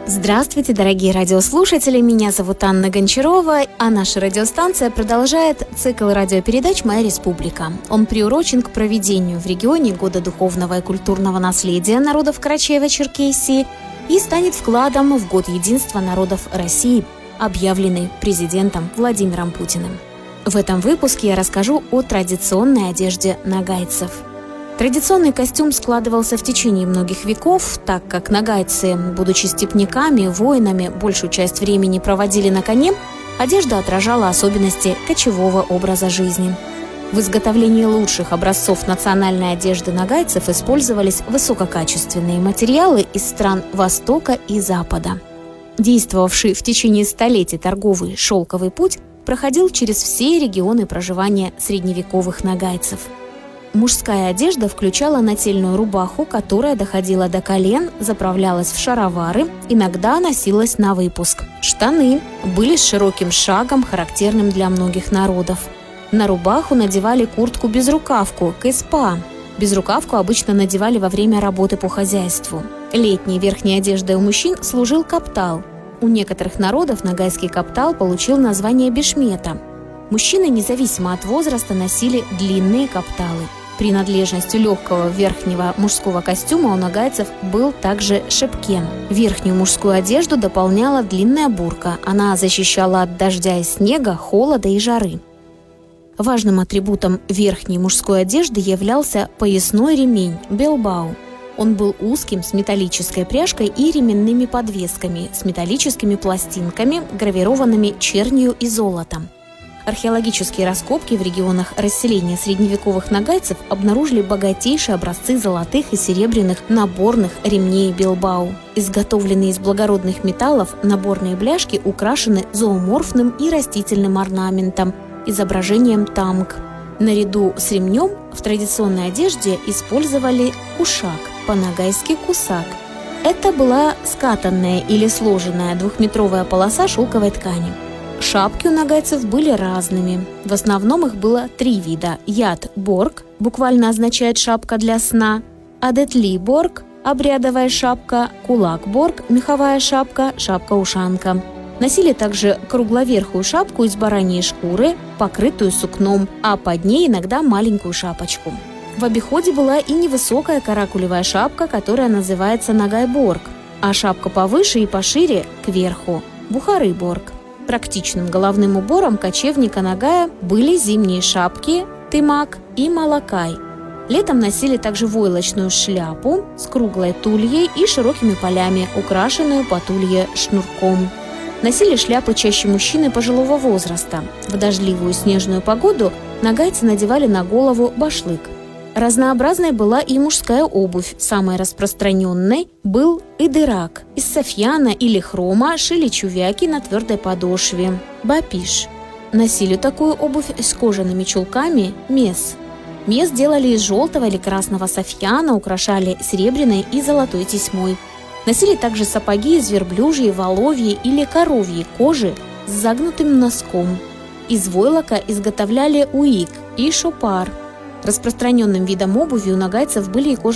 Здравствуйте, дорогие радиослушатели! Меня зовут Анна Гончарова, а наша радиостанция продолжает цикл радиопередач «Моя республика». Он приурочен к проведению в регионе Года духовного и культурного наследия народов Карачаево-Черкесии и станет вкладом в Год единства народов России, объявленный президентом Владимиром Путиным. В этом выпуске я расскажу о традиционной одежде нагайцев. Традиционный костюм складывался в течение многих веков, так как нагайцы, будучи степняками, воинами, большую часть времени проводили на коне, одежда отражала особенности кочевого образа жизни. В изготовлении лучших образцов национальной одежды нагайцев использовались высококачественные материалы из стран Востока и Запада. Действовавший в течение столетий торговый шелковый путь проходил через все регионы проживания средневековых нагайцев. Мужская одежда включала нательную рубаху, которая доходила до колен, заправлялась в шаровары, иногда носилась на выпуск. Штаны были с широким шагом, характерным для многих народов. На рубаху надевали куртку-безрукавку, кеспа. Безрукавку обычно надевали во время работы по хозяйству. Летней верхней одеждой у мужчин служил каптал. У некоторых народов нагайский каптал получил название бешмета. Мужчины, независимо от возраста, носили длинные капталы. Принадлежностью легкого верхнего мужского костюма у нагайцев был также шепкен. Верхнюю мужскую одежду дополняла длинная бурка. Она защищала от дождя и снега, холода и жары. Важным атрибутом верхней мужской одежды являлся поясной ремень – белбау. Он был узким, с металлической пряжкой и ременными подвесками, с металлическими пластинками, гравированными чернью и золотом. Археологические раскопки в регионах расселения средневековых нагайцев обнаружили богатейшие образцы золотых и серебряных наборных ремней белбау. Изготовленные из благородных металлов наборные бляшки украшены зооморфным и растительным орнаментом, изображением тамг. Наряду с ремнем в традиционной одежде использовали кушак, по-нагайски кусак. Это была скатанная или сложенная двухметровая полоса шелковой ткани. Шапки у нагайцев были разными. В основном их было 3 вида. Яд-борг буквально означает «шапка для сна», адетли-борг – обрядовая шапка, кулак-борг – меховая шапка, шапка-ушанка. Носили также кругловерхую шапку из бараньей шкуры, покрытую сукном, а под ней иногда маленькую шапочку. В обиходе была и невысокая каракулевая шапка, которая называется нагай-борг, а шапка повыше и пошире – кверху – бухары-борг. Практичным головным убором кочевника нагая были зимние шапки, тымак и малакай. Летом носили также войлочную шляпу с круглой тульей и широкими полями, украшенную по тулье шнурком. Носили шляпы чаще мужчины пожилого возраста. В дождливую снежную погоду нагайцы надевали на голову башлык. Разнообразной была и мужская обувь. Самой распространенной был идырак. Из софьяна или хрома шили чувяки на твердой подошве – бапиш. Носили такую обувь с кожаными чулками – мес. Мес делали из желтого или красного софьяна, украшали серебряной и золотой тесьмой. Носили также сапоги из верблюжьей, воловьей или коровьей кожи с загнутым носком. Из войлока изготовляли уик и шопар. Распространенным видом обуви у нагайцев были и кожаные